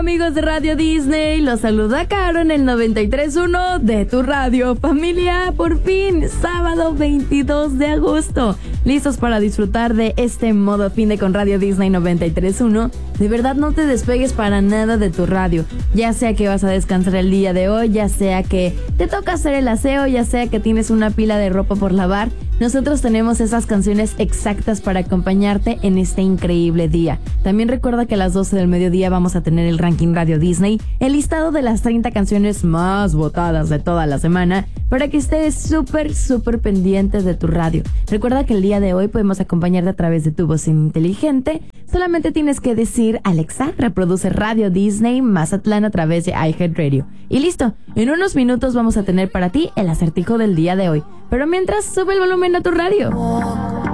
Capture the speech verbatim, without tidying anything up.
amigos de Radio Disney? Los saluda Caro en el noventa y tres punto uno de tu radio. Familia, por fin, sábado veintidós de agosto. ¿Listos para disfrutar de este modo fin de con Radio Disney noventa y tres punto uno? De verdad, no te despegues para nada de tu radio. Ya sea que vas a descansar el día de hoy, ya sea que te toca hacer el aseo, ya sea que tienes una pila de ropa por lavar, nosotros tenemos esas canciones exactas para acompañarte en este increíble día. También recuerda que a las doce del mediodía vamos a tener el ranking Radio Disney, el listado de las treinta canciones más votadas de toda la semana, para que estés súper, súper pendiente de tu radio. Recuerda que el día de hoy podemos acompañarte a través de tu voz inteligente. Solamente tienes que decir: Alexa, reproduce Radio Disney Mazatlán a través de iHeartRadio. Y listo, en unos minutos vamos a tener para ti el acertijo del día de hoy. Pero mientras, sube el volumen a tu radio.